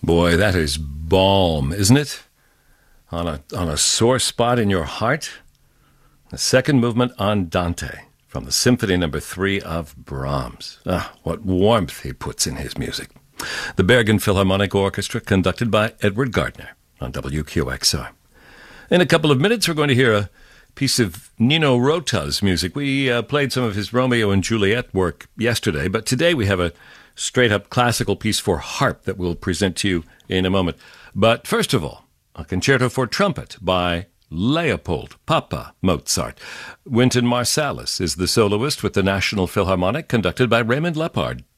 Boy, that is balm, isn't it? On a sore spot in your heart? The second movement Andante from the Symphony No. 3 of Brahms. Ah, what warmth he puts in his music. The Bergen Philharmonic Orchestra, conducted by Edward Gardner on WQXR. In a couple of minutes, we're going to hear a piece of Nino Rota's music. We played some of his Romeo and Juliet work yesterday, but today we have a straight-up classical piece for harp that we'll present to you in a moment. But first of all, a concerto for trumpet by Leopold Papa Mozart. Wynton Marsalis is the soloist with the National Philharmonic, conducted by Raymond Lepard